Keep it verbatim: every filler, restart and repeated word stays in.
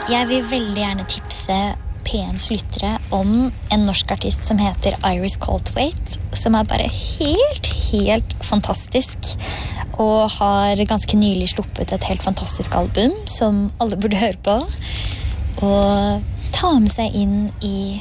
Jeg vil veldig gjerne tipse P ens lyttere om en norsk artist som heter Iris Colthwaite, som er bare helt, helt fantastisk, og har ganske nylig sluppet et helt fantastisk album som alle burde høre på, og ta med seg inn i